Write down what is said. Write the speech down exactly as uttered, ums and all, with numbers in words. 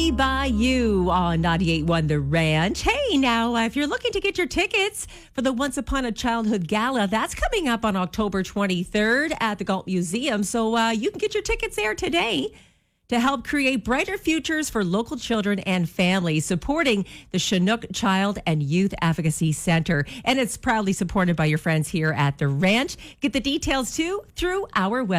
Me by You on ninety-eight point one The Ranch. Hey, now, uh, if you're looking to get your tickets for the Once Upon a Childhood Gala, that's coming up on October twenty-third at the Galt Museum. So uh, you can get your tickets there today to help create brighter futures for local children and families, supporting the Chinook Child and Youth Advocacy Center. And it's proudly supported by your friends here at The Ranch. Get the details, too, through our website.